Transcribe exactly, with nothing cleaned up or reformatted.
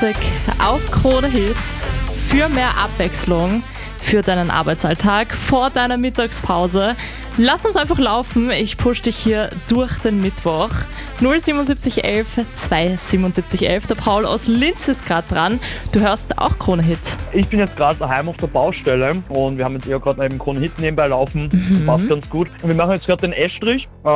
Musik auf Krone Hits für mehr Abwechslung für deinen Arbeitsalltag vor deiner Mittagspause. Lass uns einfach laufen. Ich push dich hier durch den Mittwoch. null siebenundsiebzig elf zweihundertsiebenundsiebzig elf. Der Paul aus Linz ist gerade dran. Du hörst auch Krone Hit. Ich bin jetzt gerade daheim auf der Baustelle und wir haben jetzt eher gerade einen Krone Hit nebenbei laufen. Mhm. Passt ganz gut. Und wir machen jetzt gerade den Estrich.